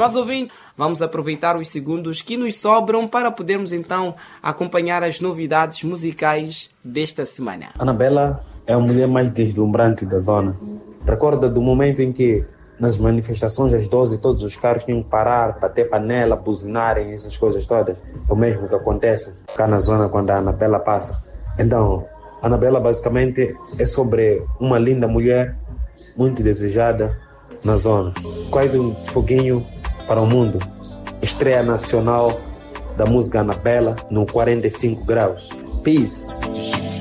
Estimados ouvintes, vamos aproveitar os segundos que nos sobram para podermos então acompanhar as novidades musicais desta semana. Anabela é a mulher mais deslumbrante da zona. Recorda do momento em que nas manifestações às 12 todos os carros tinham que parar, bater panela, buzinarem, essas coisas todas. É o mesmo que acontece cá na zona quando a Anabela passa. Então, a Anabela basicamente é sobre uma linda mulher muito desejada na zona. Quase um foguinho para o mundo. Estreia nacional da música Anabela no 45 graus. Peace!